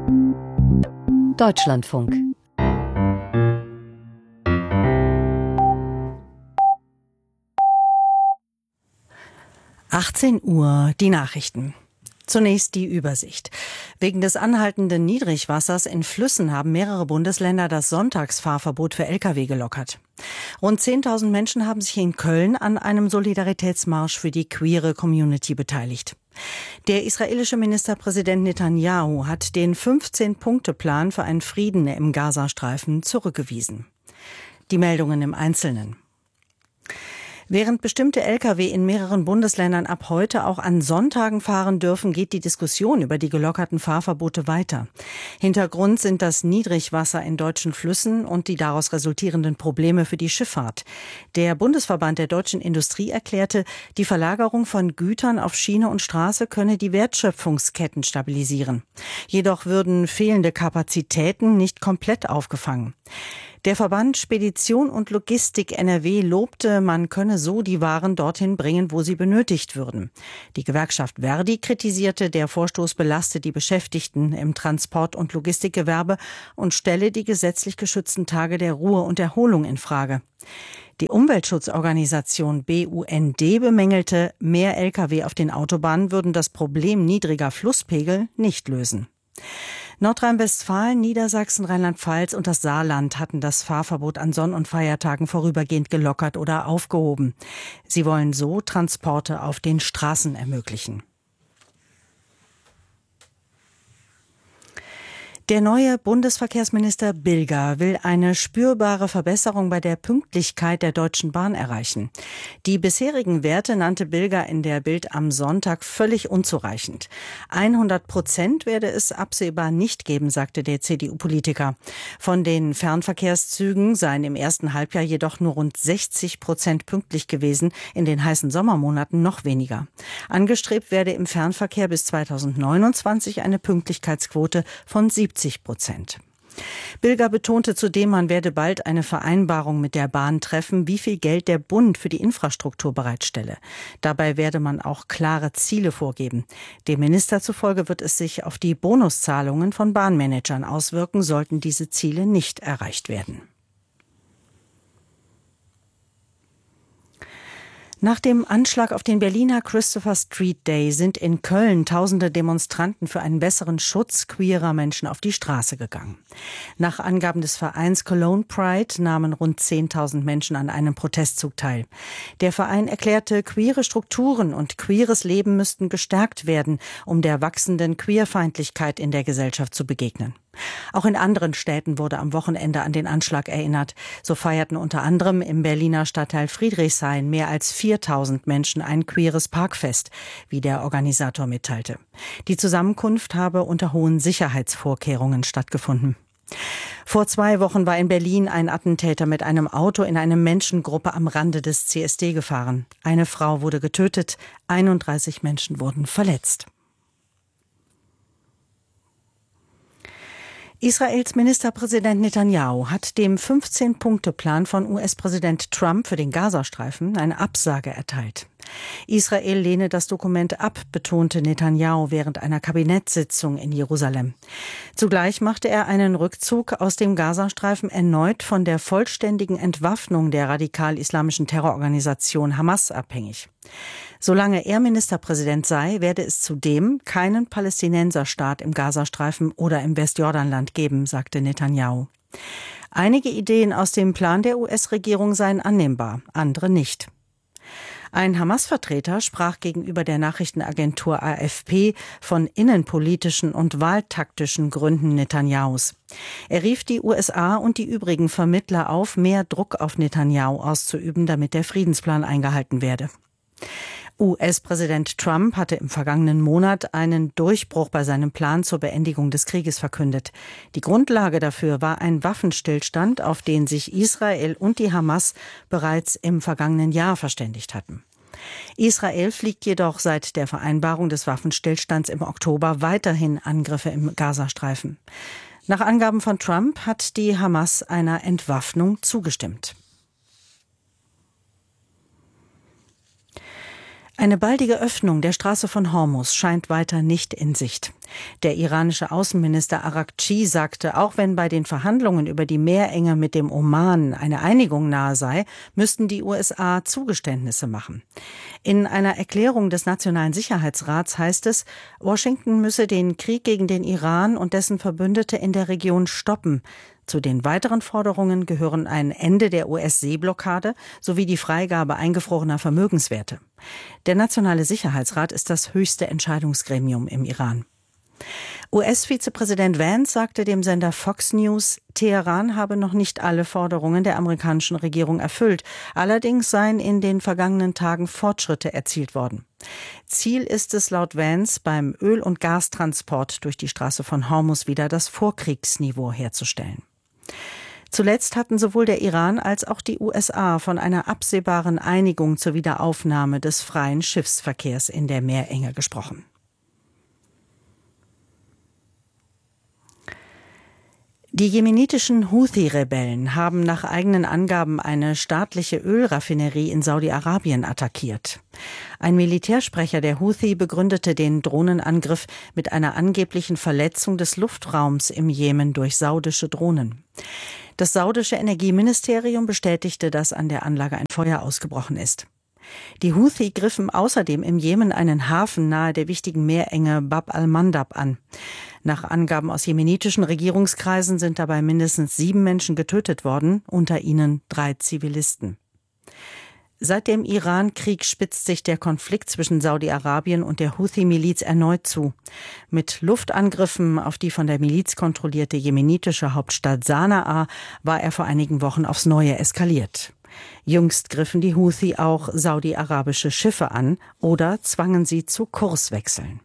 Deutschlandfunk. (18 Uhr) die Nachrichten. Zunächst die Übersicht. Wegen des anhaltenden Niedrigwassers in Flüssen haben mehrere Bundesländer das Sonntagsfahrverbot für Lkw gelockert. Rund 10.000 Menschen haben sich in Köln an einem Solidaritätsmarsch für die queere Community beteiligt. Der israelische Ministerpräsident Netanyahu hat den 15-Punkte-Plan für einen Frieden im Gazastreifen zurückgewiesen. Die Meldungen im Einzelnen. Während bestimmte Lkw in mehreren Bundesländern ab heute auch an Sonntagen fahren dürfen, geht die Diskussion über die gelockerten Fahrverbote weiter. Hintergrund sind das Niedrigwasser in deutschen Flüssen und die daraus resultierenden Probleme für die Schifffahrt. Der Bundesverband der deutschen Industrie erklärte, die Verlagerung von Gütern auf Schiene und Straße könne die Wertschöpfungsketten stabilisieren. Jedoch würden fehlende Kapazitäten nicht komplett aufgefangen. Der Verband Spedition und Logistik NRW lobte, man könne so die Waren dorthin bringen, wo sie benötigt würden. Die Gewerkschaft Verdi kritisierte, der Vorstoß belaste die Beschäftigten im Transport- und Logistikgewerbe und stelle die gesetzlich geschützten Tage der Ruhe und Erholung in Frage. Die Umweltschutzorganisation BUND bemängelte, mehr Lkw auf den Autobahnen würden das Problem niedriger Flusspegel nicht lösen. Nordrhein-Westfalen, Niedersachsen, Rheinland-Pfalz und das Saarland hatten das Fahrverbot an Sonn- und Feiertagen vorübergehend gelockert oder aufgehoben. Sie wollen so Transporte auf den Straßen ermöglichen. Der neue Bundesverkehrsminister Bilger will eine spürbare Verbesserung bei der Pünktlichkeit der Deutschen Bahn erreichen. Die bisherigen Werte nannte Bilger in der Bild am Sonntag völlig unzureichend. 100% werde es absehbar nicht geben, sagte der CDU-Politiker. Von den Fernverkehrszügen seien im ersten Halbjahr jedoch nur rund 60% pünktlich gewesen, in den heißen Sommermonaten noch weniger. Angestrebt werde im Fernverkehr bis 2029 eine Pünktlichkeitsquote von 70%. Bilger betonte zudem, man werde bald eine Vereinbarung mit der Bahn treffen, wie viel Geld der Bund für die Infrastruktur bereitstelle. Dabei werde man auch klare Ziele vorgeben. Dem Minister zufolge wird es sich auf die Bonuszahlungen von Bahnmanagern auswirken, sollten diese Ziele nicht erreicht werden. Nach dem Anschlag auf den Berliner Christopher Street Day sind in Köln tausende Demonstranten für einen besseren Schutz queerer Menschen auf die Straße gegangen. Nach Angaben des Vereins Cologne Pride nahmen rund 10.000 Menschen an einem Protestzug teil. Der Verein erklärte, queere Strukturen und queeres Leben müssten gestärkt werden, um der wachsenden Queerfeindlichkeit in der Gesellschaft zu begegnen. Auch in anderen Städten wurde am Wochenende an den Anschlag erinnert. So feierten unter anderem im Berliner Stadtteil Friedrichshain mehr als 4.000 Menschen ein queeres Parkfest, wie der Organisator mitteilte. Die Zusammenkunft habe unter hohen Sicherheitsvorkehrungen stattgefunden. Vor 2 Wochen war in Berlin ein Attentäter mit einem Auto in eine Menschengruppe am Rande des CSD gefahren. Eine Frau wurde getötet, 31 Menschen wurden verletzt. Israels Ministerpräsident Netanyahu hat dem 15-Punkte-Plan von US-Präsident Trump für den Gazastreifen eine Absage erteilt. Israel lehne das Dokument ab, betonte Netanyahu während einer Kabinettssitzung in Jerusalem. Zugleich machte er einen Rückzug aus dem Gazastreifen erneut von der vollständigen Entwaffnung der radikal-islamischen Terrororganisation Hamas abhängig. Solange er Ministerpräsident sei, werde es zudem keinen Palästinenserstaat im Gazastreifen oder im Westjordanland geben, sagte Netanyahu. Einige Ideen aus dem Plan der US-Regierung seien annehmbar, andere nicht. Ein Hamas-Vertreter sprach gegenüber der Nachrichtenagentur AFP von innenpolitischen und wahltaktischen Gründen Netanyahus. Er rief die USA und die übrigen Vermittler auf, mehr Druck auf Netanyahu auszuüben, damit der Friedensplan eingehalten werde. US-Präsident Trump hatte im vergangenen Monat einen Durchbruch bei seinem Plan zur Beendigung des Krieges verkündet. Die Grundlage dafür war ein Waffenstillstand, auf den sich Israel und die Hamas bereits im vergangenen Jahr verständigt hatten. Israel fliegt jedoch seit der Vereinbarung des Waffenstillstands im Oktober weiterhin Angriffe im Gazastreifen. Nach Angaben von Trump hat die Hamas einer Entwaffnung zugestimmt. Eine baldige Öffnung der Straße von Hormuz scheint weiter nicht in Sicht. Der iranische Außenminister Araghchi sagte, auch wenn bei den Verhandlungen über die Meerenge mit dem Oman eine Einigung nahe sei, müssten die USA Zugeständnisse machen. In einer Erklärung des Nationalen Sicherheitsrats heißt es, Washington müsse den Krieg gegen den Iran und dessen Verbündete in der Region stoppen. Zu den weiteren Forderungen gehören ein Ende der US-Seeblockade sowie die Freigabe eingefrorener Vermögenswerte. Der Nationale Sicherheitsrat ist das höchste Entscheidungsgremium im Iran. US-Vizepräsident Vance sagte dem Sender Fox News, Teheran habe noch nicht alle Forderungen der amerikanischen Regierung erfüllt. Allerdings seien in den vergangenen Tagen Fortschritte erzielt worden. Ziel ist es laut Vance, beim Öl- und Gastransport durch die Straße von Hormuz wieder das Vorkriegsniveau herzustellen. Zuletzt hatten sowohl der Iran als auch die USA von einer absehbaren Einigung zur Wiederaufnahme des freien Schiffsverkehrs in der Meerenge gesprochen. Die jemenitischen Houthi-Rebellen haben nach eigenen Angaben eine staatliche Ölraffinerie in Saudi-Arabien attackiert. Ein Militärsprecher der Houthi begründete den Drohnenangriff mit einer angeblichen Verletzung des Luftraums im Jemen durch saudische Drohnen. Das saudische Energieministerium bestätigte, dass an der Anlage ein Feuer ausgebrochen ist. Die Houthi griffen außerdem im Jemen einen Hafen nahe der wichtigen Meerenge Bab al-Mandab an. Nach Angaben aus jemenitischen Regierungskreisen sind dabei mindestens 7 Menschen getötet worden, unter ihnen 3 Zivilisten. Seit dem Iran-Krieg spitzt sich der Konflikt zwischen Saudi-Arabien und der Houthi-Miliz erneut zu. Mit Luftangriffen auf die von der Miliz kontrollierte jemenitische Hauptstadt Sanaa war er vor einigen Wochen aufs Neue eskaliert. Jüngst griffen die Houthi auch saudi-arabische Schiffe an oder zwangen sie zu Kurswechseln.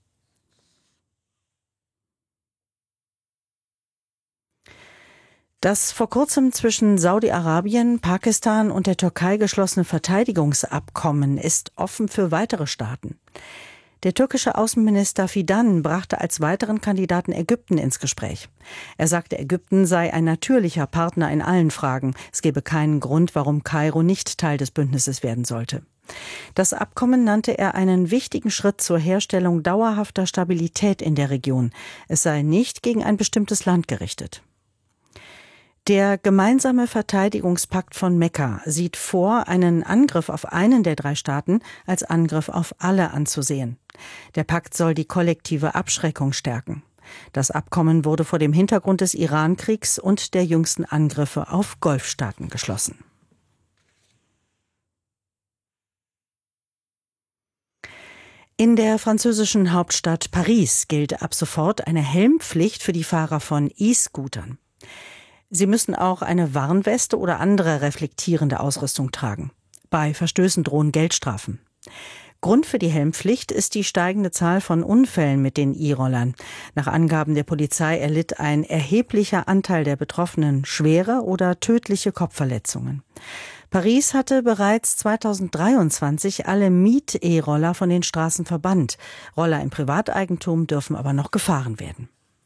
Das vor kurzem zwischen Saudi-Arabien, Pakistan und der Türkei geschlossene Verteidigungsabkommen ist offen für weitere Staaten. Der türkische Außenminister Fidan brachte als weiteren Kandidaten Ägypten ins Gespräch. Er sagte, Ägypten sei ein natürlicher Partner in allen Fragen. Es gebe keinen Grund, warum Kairo nicht Teil des Bündnisses werden sollte. Das Abkommen nannte er einen wichtigen Schritt zur Herstellung dauerhafter Stabilität in der Region. Es sei nicht gegen ein bestimmtes Land gerichtet. Der gemeinsame Verteidigungspakt von Mekka sieht vor, einen Angriff auf einen der 3 Staaten als Angriff auf alle anzusehen. Der Pakt soll die kollektive Abschreckung stärken. Das Abkommen wurde vor dem Hintergrund des Iran-Kriegs und der jüngsten Angriffe auf Golfstaaten geschlossen. In der französischen Hauptstadt Paris gilt ab sofort eine Helmpflicht für die Fahrer von E-Scootern. Sie müssen auch eine Warnweste oder andere reflektierende Ausrüstung tragen. Bei Verstößen drohen Geldstrafen. Grund für die Helmpflicht ist die steigende Zahl von Unfällen mit den E-Rollern. Nach Angaben der Polizei erlitt ein erheblicher Anteil der Betroffenen schwere oder tödliche Kopfverletzungen. Paris hatte bereits 2023 alle Miet-E-Roller von den Straßen verbannt. Roller im Privateigentum dürfen aber noch gefahren werden.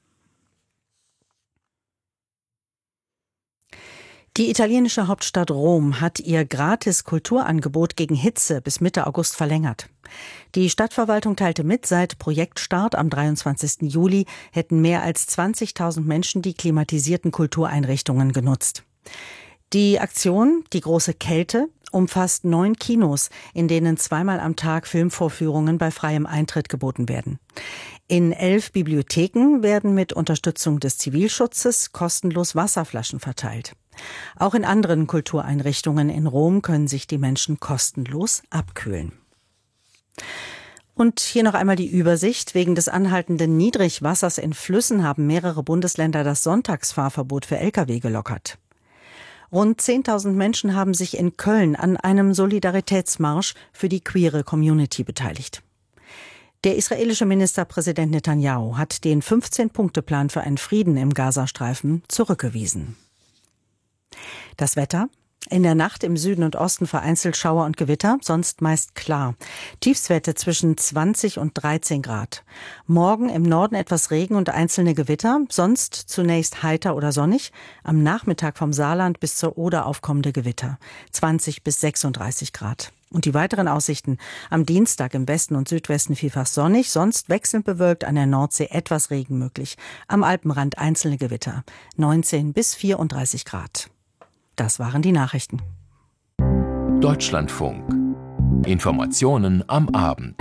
Die italienische Hauptstadt Rom hat ihr Gratis-Kulturangebot gegen Hitze bis Mitte August verlängert. Die Stadtverwaltung teilte mit, seit Projektstart am 23. Juli hätten mehr als 20.000 Menschen die klimatisierten Kultureinrichtungen genutzt. Die Aktion, die große Kälte, umfasst 9 Kinos, in denen zweimal am Tag Filmvorführungen bei freiem Eintritt geboten werden. In 11 Bibliotheken werden mit Unterstützung des Zivilschutzes kostenlos Wasserflaschen verteilt. Auch in anderen Kultureinrichtungen in Rom können sich die Menschen kostenlos abkühlen. Und hier noch einmal die Übersicht. Wegen des anhaltenden Niedrigwassers in Flüssen haben mehrere Bundesländer das Sonntagsfahrverbot für Lkw gelockert. Rund 10.000 Menschen haben sich in Köln an einem Solidaritätsmarsch für die queere Community beteiligt. Der israelische Ministerpräsident Netanyahu hat den 15-Punkte-Plan für einen Frieden im Gazastreifen zurückgewiesen. Das Wetter: In der Nacht im Süden und Osten vereinzelt Schauer und Gewitter, sonst meist klar. Tiefstwerte zwischen 20 und 13 Grad. Morgen im Norden etwas Regen und einzelne Gewitter, sonst zunächst heiter oder sonnig. Am Nachmittag vom Saarland bis zur Oder aufkommende Gewitter. 20 bis 36 Grad. Und die weiteren Aussichten: am Dienstag im Westen und Südwesten vielfach sonnig, sonst wechselnd bewölkt, an der Nordsee etwas Regen möglich. Am Alpenrand einzelne Gewitter. 19 bis 34 Grad. Das waren die Nachrichten. Deutschlandfunk. Informationen am Abend.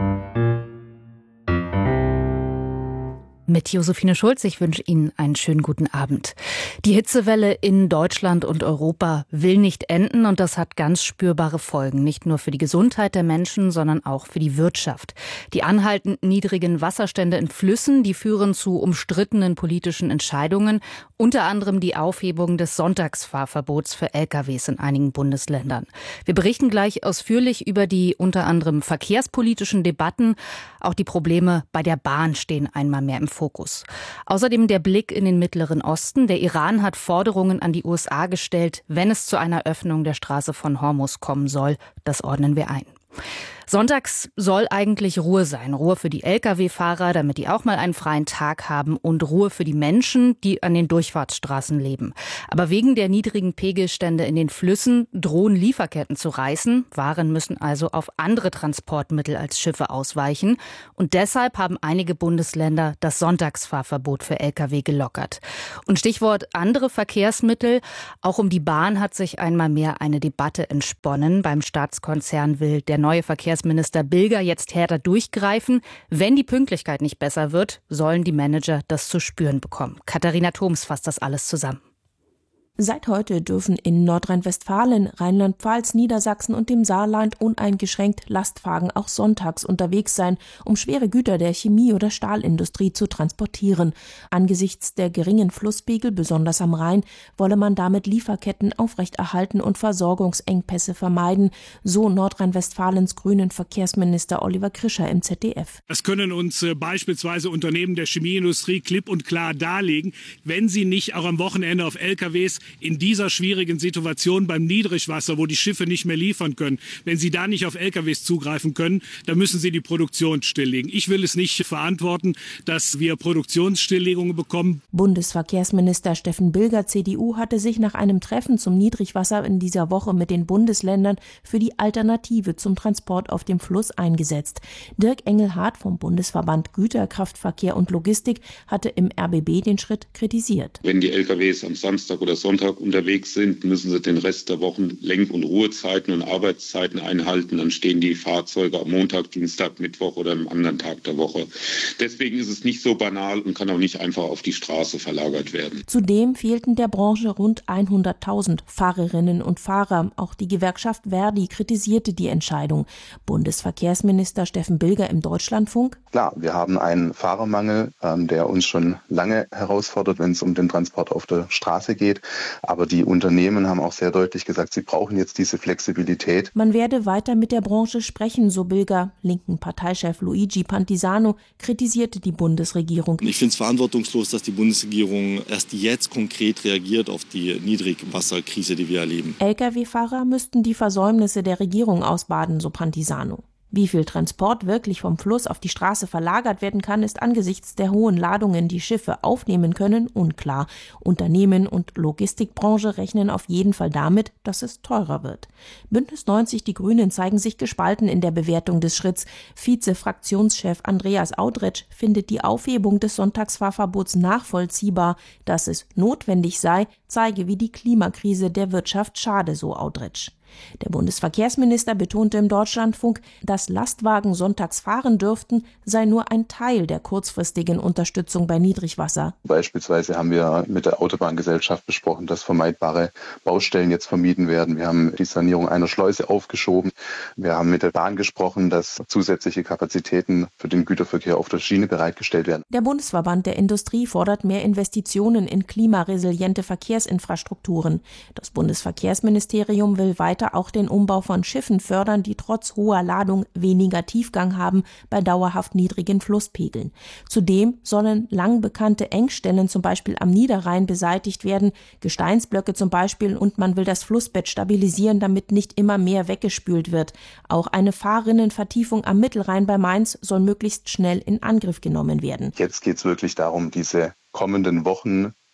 Mit Josephine Schulz, ich wünsche Ihnen einen schönen guten Abend. Die Hitzewelle in Deutschland und Europa will nicht enden und das hat ganz spürbare Folgen. Nicht nur für die Gesundheit der Menschen, sondern auch für die Wirtschaft. Die anhaltend niedrigen Wasserstände in Flüssen, die führen zu umstrittenen politischen Entscheidungen. Unter anderem die Aufhebung des Sonntagsfahrverbots für LKWs in einigen Bundesländern. Wir berichten gleich ausführlich über die unter anderem verkehrspolitischen Debatten. Auch die Probleme bei der Bahn stehen einmal mehr im Fokus. Außerdem der Blick in den Mittleren Osten. Der Iran hat Forderungen an die USA gestellt, wenn es zu einer Öffnung der Straße von Hormuz kommen soll. Das ordnen wir ein. Sonntags soll eigentlich Ruhe sein. Ruhe für die Lkw-Fahrer, damit die auch mal einen freien Tag haben, und Ruhe für die Menschen, die an den Durchfahrtsstraßen leben. Aber wegen der niedrigen Pegelstände in den Flüssen drohen Lieferketten zu reißen. Waren müssen also auf andere Transportmittel als Schiffe ausweichen. Und deshalb haben einige Bundesländer das Sonntagsfahrverbot für Lkw gelockert. Und Stichwort andere Verkehrsmittel. Auch um die Bahn hat sich einmal mehr eine Debatte entsponnen. Beim Staatskonzern will der neue Verkehrsminister Bilger jetzt härter durchgreifen. Wenn die Pünktlichkeit nicht besser wird, sollen die Manager das zu spüren bekommen. Katharina Thoms fasst das alles zusammen. Seit heute dürfen in Nordrhein-Westfalen, Rheinland-Pfalz, Niedersachsen und dem Saarland uneingeschränkt Lastwagen auch sonntags unterwegs sein, um schwere Güter der Chemie- oder Stahlindustrie zu transportieren. Angesichts der geringen Flusspegel, besonders am Rhein, wolle man damit Lieferketten aufrechterhalten und Versorgungsengpässe vermeiden, so Nordrhein-Westfalens grünen Verkehrsminister Oliver Krischer im ZDF. Das können uns beispielsweise Unternehmen der Chemieindustrie klipp und klar darlegen, wenn sie nicht auch am Wochenende auf LKWs in dieser schwierigen Situation beim Niedrigwasser, wo die Schiffe nicht mehr liefern können, wenn sie da nicht auf LKWs zugreifen können, dann müssen sie die Produktion stilllegen. Ich will es nicht verantworten, dass wir Produktionsstilllegungen bekommen. Bundesverkehrsminister Steffen Bilger, CDU, hatte sich nach einem Treffen zum Niedrigwasser in dieser Woche mit den Bundesländern für die Alternative zum Transport auf dem Fluss eingesetzt. Dirk Engelhardt vom Bundesverband Güterkraftverkehr und Logistik hatte im RBB den Schritt kritisiert. Wenn die LKWs am Samstag oder Sonntag unterwegs sind, müssen sie den Rest der Wochen Lenk- und Ruhezeiten und Arbeitszeiten einhalten. Dann stehen die Fahrzeuge am Montag, Dienstag, Mittwoch oder am anderen Tag der Woche. Deswegen ist es nicht so banal und kann auch nicht einfach auf die Straße verlagert werden. Zudem fehlten der Branche rund 100.000 Fahrerinnen und Fahrer. Auch die Gewerkschaft Verdi kritisierte die Entscheidung. Bundesverkehrsminister Steffen Bilger im Deutschlandfunk: Klar, wir haben einen Fahrermangel, der uns schon lange herausfordert, wenn es um den Transport auf der Straße geht. Aber die Unternehmen haben auch sehr deutlich gesagt, sie brauchen jetzt diese Flexibilität. Man werde weiter mit der Branche sprechen, so Bilger. Linken Parteichef Luigi Pantisano kritisierte die Bundesregierung. Ich finde es verantwortungslos, dass die Bundesregierung erst jetzt konkret reagiert auf die Niedrigwasserkrise, die wir erleben. Lkw-Fahrer müssten die Versäumnisse der Regierung ausbaden, so Pantisano. Wie viel Transport wirklich vom Fluss auf die Straße verlagert werden kann, ist angesichts der hohen Ladungen, die Schiffe aufnehmen können, unklar. Unternehmen und Logistikbranche rechnen auf jeden Fall damit, dass es teurer wird. Bündnis 90, die Grünen, zeigen sich gespalten in der Bewertung des Schritts. Vize-Fraktionschef Andreas Audretsch findet die Aufhebung des Sonntagsfahrverbots nachvollziehbar. Dass es notwendig sei, zeige, wie die Klimakrise der Wirtschaft schade, so Audretsch. Der Bundesverkehrsminister betonte im Deutschlandfunk, dass Lastwagen sonntags fahren dürften, sei nur ein Teil der kurzfristigen Unterstützung bei Niedrigwasser. Beispielsweise haben wir mit der Autobahngesellschaft besprochen, dass vermeidbare Baustellen jetzt vermieden werden. Wir haben die Sanierung einer Schleuse aufgeschoben. Wir haben mit der Bahn gesprochen, dass zusätzliche Kapazitäten für den Güterverkehr auf der Schiene bereitgestellt werden. Der Bundesverband der Industrie fordert mehr Investitionen in klimaresiliente Verkehrsinfrastrukturen. Das Bundesverkehrsministerium will weiter auch den Umbau von Schiffen fördern, die trotz hoher Ladung weniger Tiefgang haben bei dauerhaft niedrigen Flusspegeln. Zudem sollen lang bekannte Engstellen zum Beispiel am Niederrhein beseitigt werden, Gesteinsblöcke zum Beispiel, und man will das Flussbett stabilisieren, damit nicht immer mehr weggespült wird. Auch eine Fahrrinnenvertiefung am Mittelrhein bei Mainz soll möglichst schnell in Angriff genommen werden. Jetzt geht es wirklich darum, diese kommenden Wochen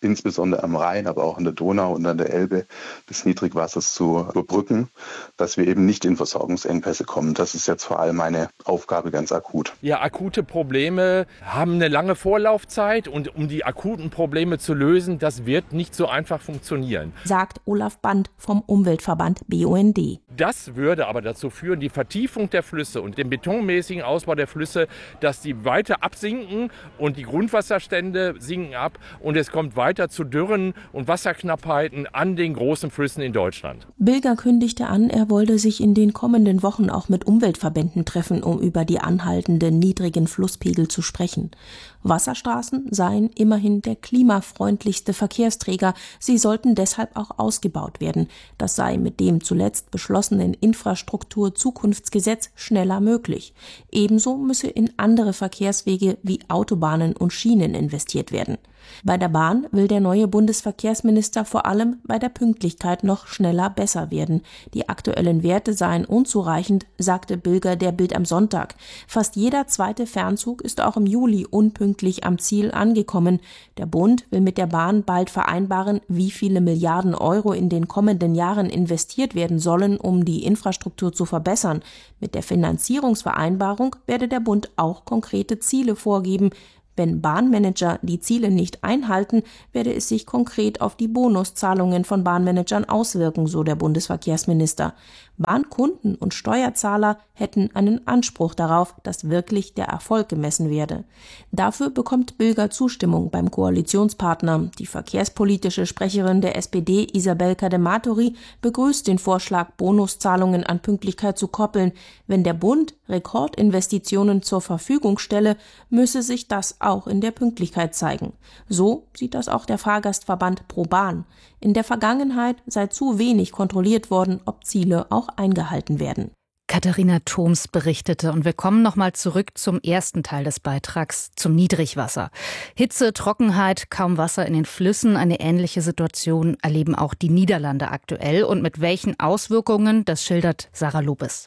insbesondere am Rhein, aber auch an der Donau und an der Elbe des Niedrigwassers zu überbrücken, dass wir eben nicht in Versorgungsengpässe kommen. Das ist jetzt vor allem eine Aufgabe ganz akut. Ja, akute Probleme haben eine lange Vorlaufzeit und um die akuten Probleme zu lösen, das wird nicht so einfach funktionieren. Sagt Olaf Band vom Umweltverband BUND. Das würde aber dazu führen, die Vertiefung der Flüsse und den betonmäßigen Ausbau der Flüsse, dass die weiter absinken und die Grundwasserstände sinken ab und es kommt weiter zu Dürren und Wasserknappheiten an den großen Flüssen in Deutschland. Bilger kündigte an, er wolle sich in den kommenden Wochen auch mit Umweltverbänden treffen, um über die anhaltenden niedrigen Flusspegel zu sprechen. Wasserstraßen seien immerhin der klimafreundlichste Verkehrsträger. Sie sollten deshalb auch ausgebaut werden. Das sei mit dem zuletzt beschlossenen Infrastruktur-Zukunftsgesetz schneller möglich. Ebenso müsse in andere Verkehrswege wie Autobahnen und Schienen investiert werden. Bei der Bahn will der neue Bundesverkehrsminister vor allem bei der Pünktlichkeit noch schneller besser werden. Die aktuellen Werte seien unzureichend, sagte Bilger der Bild am Sonntag. Fast jeder zweite Fernzug ist auch im Juli unpünktlich am Ziel angekommen. Der Bund will mit der Bahn bald vereinbaren, wie viele Milliarden Euro in den kommenden Jahren investiert werden sollen, um die Infrastruktur zu verbessern. Mit der Finanzierungsvereinbarung werde der Bund auch konkrete Ziele vorgeben. Wenn Bahnmanager die Ziele nicht einhalten, werde es sich konkret auf die Bonuszahlungen von Bahnmanagern auswirken, so der Bundesverkehrsminister. Bahnkunden und Steuerzahler hätten einen Anspruch darauf, dass wirklich der Erfolg gemessen werde. Dafür bekommt Bilger Zustimmung beim Koalitionspartner. Die verkehrspolitische Sprecherin der SPD, Isabel Cadematori, begrüßt den Vorschlag, Bonuszahlungen an Pünktlichkeit zu koppeln. Wenn der Bund Rekordinvestitionen zur Verfügung stelle, müsse sich das auch in der Pünktlichkeit zeigen. So sieht das auch der Fahrgastverband ProBahn. In der Vergangenheit sei zu wenig kontrolliert worden, ob Ziele auch eingehalten werden. Katharina Thoms berichtete und wir kommen nochmal zurück zum ersten Teil des Beitrags, zum Niedrigwasser. Hitze, Trockenheit, kaum Wasser in den Flüssen, eine ähnliche Situation erleben auch die Niederlande aktuell und mit welchen Auswirkungen, das schildert Sarah Lopez.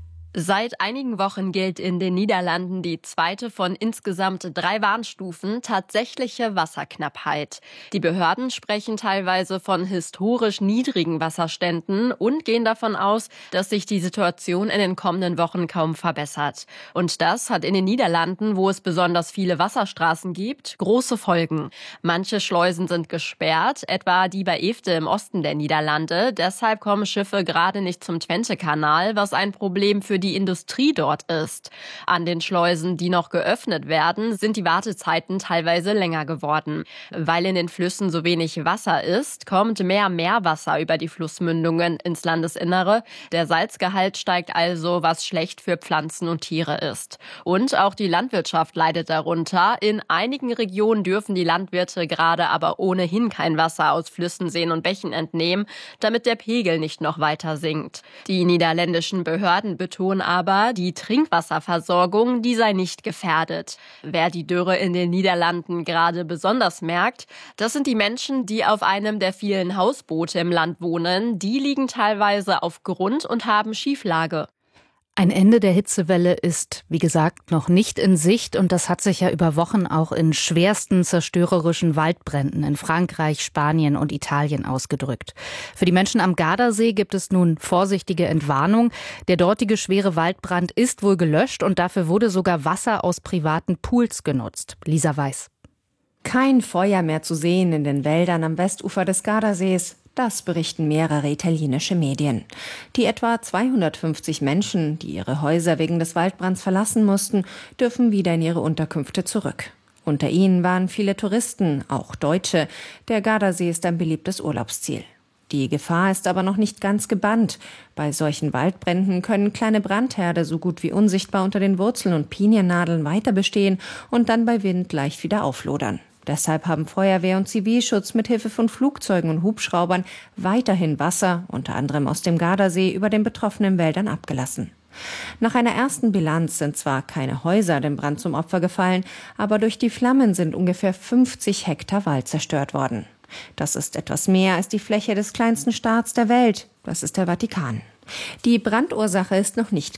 Seit einigen Wochen gilt in den Niederlanden die zweite von insgesamt 3 Warnstufen tatsächliche Wasserknappheit. Die Behörden sprechen teilweise von historisch niedrigen Wasserständen und gehen davon aus, dass sich die Situation in den kommenden Wochen kaum verbessert. Und das hat in den Niederlanden, wo es besonders viele Wasserstraßen gibt, große Folgen. Manche Schleusen sind gesperrt, etwa die bei Efte im Osten der Niederlande. Deshalb kommen Schiffe gerade nicht zum Twente-Kanal, was ein Problem für die Industrie dort ist. An den Schleusen, die noch geöffnet werden, sind die Wartezeiten teilweise länger geworden. Weil in den Flüssen so wenig Wasser ist, kommt mehr Meerwasser über die Flussmündungen ins Landesinnere. Der Salzgehalt steigt also, was schlecht für Pflanzen und Tiere ist. Und auch die Landwirtschaft leidet darunter. In einigen Regionen dürfen die Landwirte gerade aber ohnehin kein Wasser aus Flüssen, Seen und Bächen entnehmen, damit der Pegel nicht noch weiter sinkt. Die niederländischen Behörden betonen aber, die Trinkwasserversorgung, die sei nicht gefährdet. Wer die Dürre in den Niederlanden gerade besonders merkt, das sind die Menschen, die auf einem der vielen Hausboote im Land wohnen. Die liegen teilweise auf Grund und haben Schieflage. Ein Ende der Hitzewelle ist, wie gesagt, noch nicht in Sicht und das hat sich ja über Wochen auch in schwersten zerstörerischen Waldbränden in Frankreich, Spanien und Italien ausgedrückt. Für die Menschen am Gardasee gibt es nun vorsichtige Entwarnung. Der dortige schwere Waldbrand ist wohl gelöscht und dafür wurde sogar Wasser aus privaten Pools genutzt. Lisa Weiß. Kein Feuer mehr zu sehen in den Wäldern am Westufer des Gardasees. Das berichten mehrere italienische Medien. Die etwa 250 Menschen, die ihre Häuser wegen des Waldbrands verlassen mussten, dürfen wieder in ihre Unterkünfte zurück. Unter ihnen waren viele Touristen, auch Deutsche. Der Gardasee ist ein beliebtes Urlaubsziel. Die Gefahr ist aber noch nicht ganz gebannt. Bei solchen Waldbränden können kleine Brandherde so gut wie unsichtbar unter den Wurzeln und Piniennadeln weiter bestehen und dann bei Wind leicht wieder auflodern. Deshalb haben Feuerwehr und Zivilschutz mit Hilfe von Flugzeugen und Hubschraubern weiterhin Wasser, unter anderem aus dem Gardasee, über den betroffenen Wäldern abgelassen. Nach einer ersten Bilanz sind zwar keine Häuser dem Brand zum Opfer gefallen, aber durch die Flammen sind ungefähr 50 Hektar Wald zerstört worden. Das ist etwas mehr als die Fläche des kleinsten Staats der Welt, das ist der Vatikan. Die Brandursache ist noch nicht klar.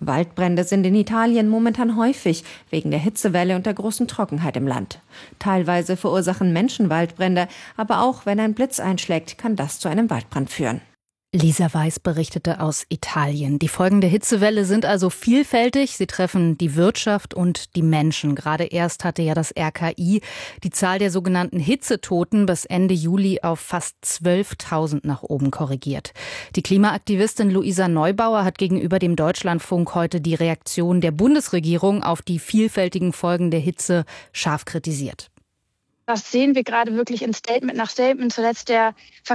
Waldbrände sind in Italien momentan häufig, wegen der Hitzewelle und der großen Trockenheit im Land. Teilweise verursachen Menschen Waldbrände, aber auch wenn ein Blitz einschlägt, kann das zu einem Waldbrand führen. Lisa Weiß berichtete aus Italien. Die Folgen der Hitzewelle sind also vielfältig. Sie treffen die Wirtschaft und die Menschen. Gerade erst hatte ja das RKI die Zahl der sogenannten Hitzetoten bis Ende Juli auf fast 12.000 nach oben korrigiert. Die Klimaaktivistin Luisa Neubauer hat gegenüber dem Deutschlandfunk heute die Reaktion der Bundesregierung auf die vielfältigen Folgen der Hitze scharf kritisiert. Das sehen wir gerade wirklich in Statement nach Statement. Zuletzt der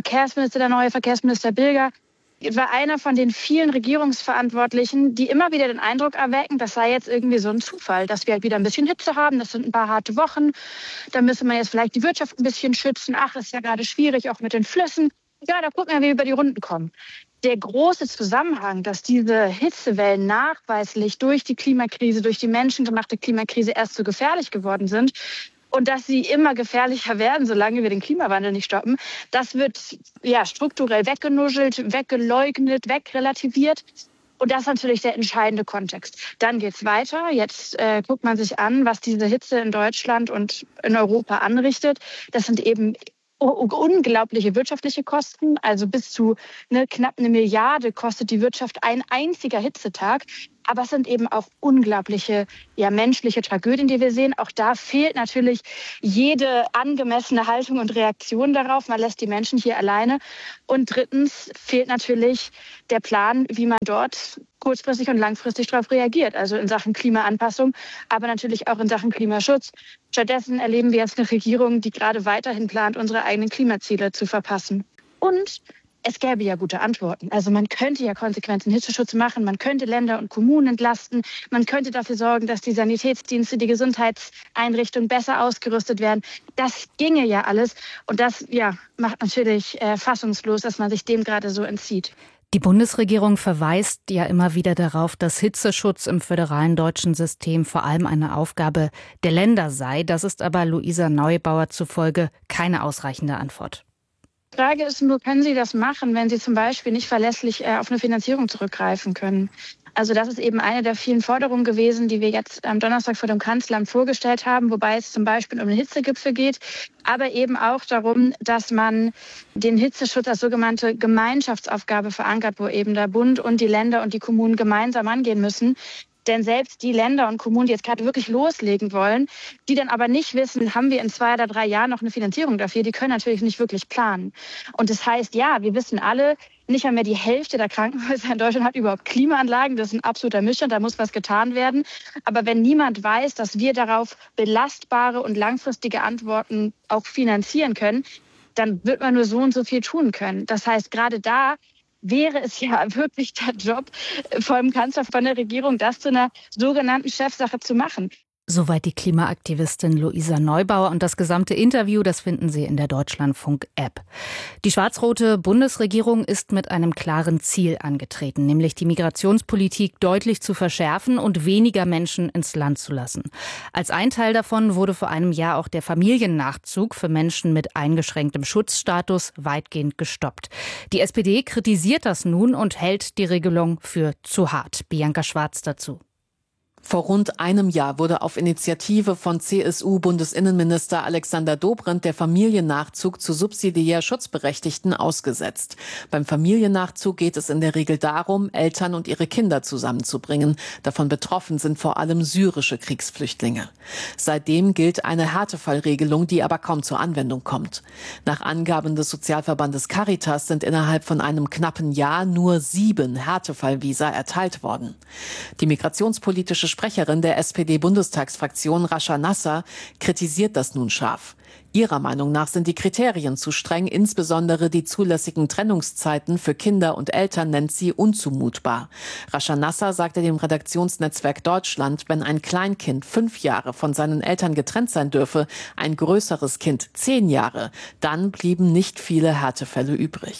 neue Verkehrsminister Bilger, war einer von den vielen Regierungsverantwortlichen, die immer wieder den Eindruck erwecken, das sei jetzt irgendwie so ein Zufall, dass wir halt wieder ein bisschen Hitze haben. Das sind ein paar harte Wochen. Da müsse man jetzt vielleicht die Wirtschaft ein bisschen schützen. Ach, ist ja gerade schwierig, auch mit den Flüssen. Ja, da gucken wir, wie wir über die Runden kommen. Der große Zusammenhang, dass diese Hitzewellen nachweislich durch die Klimakrise, durch die menschengemachte Klimakrise erst so gefährlich geworden sind, und dass sie immer gefährlicher werden, solange wir den Klimawandel nicht stoppen, das wird strukturell weggenuschelt, weggeleugnet, wegrelativiert. Und das ist natürlich der entscheidende Kontext. Dann geht's weiter. Jetzt guckt man sich an, was diese Hitze in Deutschland und in Europa anrichtet. Das sind eben unglaubliche wirtschaftliche Kosten. Also bis zu knapp 1 Milliarde kostet die Wirtschaft ein einziger Hitzetag. Aber es sind eben auch unglaubliche menschliche Tragödien, die wir sehen. Auch da fehlt natürlich jede angemessene Haltung und Reaktion darauf. Man lässt die Menschen hier alleine. Und drittens fehlt natürlich der Plan, wie man dort kurzfristig und langfristig darauf reagiert. Also in Sachen Klimaanpassung, aber natürlich auch in Sachen Klimaschutz. Stattdessen erleben wir jetzt eine Regierung, die gerade weiterhin plant, unsere eigenen Klimaziele zu verpassen. Und es gäbe ja gute Antworten. Also man könnte ja konsequenten Hitzeschutz machen, man könnte Länder und Kommunen entlasten, man könnte dafür sorgen, dass die Sanitätsdienste, die Gesundheitseinrichtungen besser ausgerüstet werden. Das ginge ja alles und das macht natürlich fassungslos, dass man sich dem gerade so entzieht. Die Bundesregierung verweist ja immer wieder darauf, dass Hitzeschutz im föderalen deutschen System vor allem eine Aufgabe der Länder sei. Das ist aber Luisa Neubauer zufolge keine ausreichende Antwort. Die Frage ist nur, können Sie das machen, wenn Sie zum Beispiel nicht verlässlich auf eine Finanzierung zurückgreifen können? Also das ist eben eine der vielen Forderungen gewesen, die wir jetzt am Donnerstag vor dem Kanzleramt vorgestellt haben, wobei es zum Beispiel um den Hitzegipfel geht, aber eben auch darum, dass man den Hitzeschutz als sogenannte Gemeinschaftsaufgabe verankert, wo eben der Bund und die Länder und die Kommunen gemeinsam angehen müssen. Denn selbst die Länder und Kommunen, die jetzt gerade wirklich loslegen wollen, die dann aber nicht wissen, haben wir in 2 oder 3 Jahren noch eine Finanzierung dafür, die können natürlich nicht wirklich planen. Und das heißt, wir wissen alle, nicht einmal die Hälfte der Krankenhäuser in Deutschland hat überhaupt Klimaanlagen. Das ist ein absoluter Missstand, da muss was getan werden. Aber wenn niemand weiß, dass wir darauf belastbare und langfristige Antworten auch finanzieren können, dann wird man nur so und so viel tun können. Das heißt, gerade da wäre es ja wirklich der Job vom Kanzler, von der Regierung, das zu einer sogenannten Chefsache zu machen. Soweit die Klimaaktivistin Luisa Neubauer und das gesamte Interview, das finden Sie in der Deutschlandfunk-App. Die schwarz-rote Bundesregierung ist mit einem klaren Ziel angetreten, nämlich die Migrationspolitik deutlich zu verschärfen und weniger Menschen ins Land zu lassen. Als ein Teil davon wurde vor einem Jahr auch der Familiennachzug für Menschen mit eingeschränktem Schutzstatus weitgehend gestoppt. Die SPD kritisiert das nun und hält die Regelung für zu hart. Bianca Schwarz dazu. Vor rund einem Jahr wurde auf Initiative von CSU-Bundesinnenminister Alexander Dobrindt der Familiennachzug zu subsidiär Schutzberechtigten ausgesetzt. Beim Familiennachzug geht es in der Regel darum, Eltern und ihre Kinder zusammenzubringen. Davon betroffen sind vor allem syrische Kriegsflüchtlinge. Seitdem gilt eine Härtefallregelung, die aber kaum zur Anwendung kommt. Nach Angaben des Sozialverbandes Caritas sind innerhalb von einem knappen Jahr nur 7 Härtefallvisa erteilt worden. Die migrationspolitische Sprecherin der SPD-Bundestagsfraktion Rascha Nasser kritisiert das nun scharf. Ihrer Meinung nach sind die Kriterien zu streng, insbesondere die zulässigen Trennungszeiten für Kinder und Eltern nennt sie unzumutbar. Rascha Nasser sagte dem Redaktionsnetzwerk Deutschland, wenn ein Kleinkind 5 Jahre von seinen Eltern getrennt sein dürfe, ein größeres Kind 10 Jahre, dann blieben nicht viele Härtefälle übrig.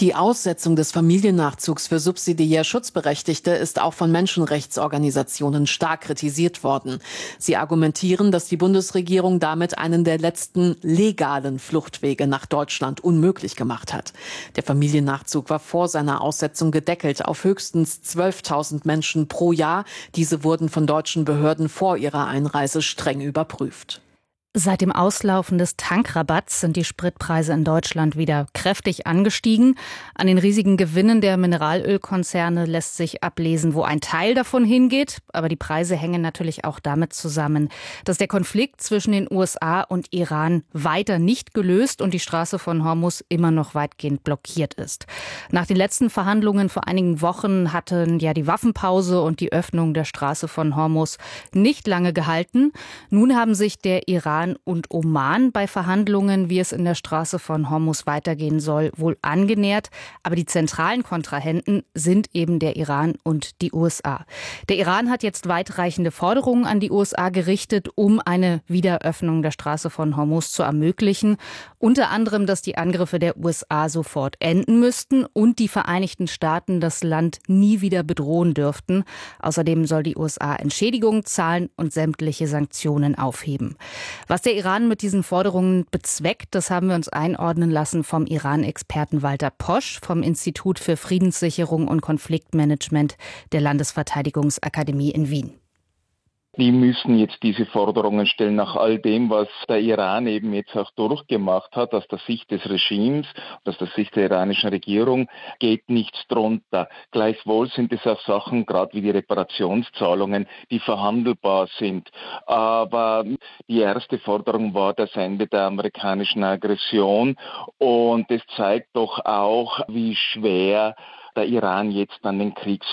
Die Aussetzung des Familiennachzugs für subsidiär Schutzberechtigte ist auch von Menschenrechtsorganisationen stark kritisiert worden. Sie argumentieren, dass die Bundesregierung damit einen der letzten legalen Fluchtwege nach Deutschland unmöglich gemacht hat. Der Familiennachzug war vor seiner Aussetzung gedeckelt auf höchstens 12.000 Menschen pro Jahr. Diese wurden von deutschen Behörden vor ihrer Einreise streng überprüft. Seit dem Auslaufen des Tankrabatts sind die Spritpreise in Deutschland wieder kräftig angestiegen. An den riesigen Gewinnen der Mineralölkonzerne lässt sich ablesen, wo ein Teil davon hingeht. Aber die Preise hängen natürlich auch damit zusammen, dass der Konflikt zwischen den USA und Iran weiter nicht gelöst und die Straße von Hormuz immer noch weitgehend blockiert ist. Nach den letzten Verhandlungen vor einigen Wochen hatten ja die Waffenpause und die Öffnung der Straße von Hormuz nicht lange gehalten. Nun haben sich der Iran und Oman bei Verhandlungen, wie es in der Straße von Hormuz weitergehen soll, wohl angenähert. Aber die zentralen Kontrahenten sind eben der Iran und die USA. Der Iran hat jetzt weitreichende Forderungen an die USA gerichtet, um eine Wiederöffnung der Straße von Hormuz zu ermöglichen. Unter anderem, dass die Angriffe der USA sofort enden müssten und die Vereinigten Staaten das Land nie wieder bedrohen dürften. Außerdem soll die USA Entschädigungen zahlen und sämtliche Sanktionen aufheben. Was der Iran mit diesen Forderungen bezweckt, das haben wir uns einordnen lassen vom Iran-Experten Walter Posch vom Institut für Friedenssicherung und Konfliktmanagement der Landesverteidigungsakademie in Wien. Die müssen jetzt diese Forderungen stellen nach all dem, was der Iran eben jetzt auch durchgemacht hat. Aus der Sicht des Regimes, aus der Sicht der iranischen Regierung geht nichts drunter. Gleichwohl sind es auch Sachen, gerade wie die Reparationszahlungen, die verhandelbar sind. Aber die erste Forderung war das Ende der amerikanischen Aggression. Und es zeigt doch auch, wie schwer der Iran jetzt an den Kriegsführern